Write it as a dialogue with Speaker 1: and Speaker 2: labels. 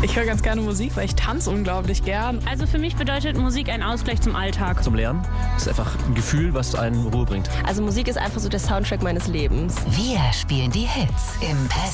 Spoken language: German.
Speaker 1: Ich höre ganz gerne Musik, weil ich tanze unglaublich gern.
Speaker 2: Also für mich bedeutet Musik ein Ausgleich zum Alltag.
Speaker 3: Zum Lernen. Das ist einfach ein Gefühl, was einen Ruhe bringt.
Speaker 4: Also Musik ist einfach so der Soundtrack meines Lebens.
Speaker 5: Wir spielen die Hits im Best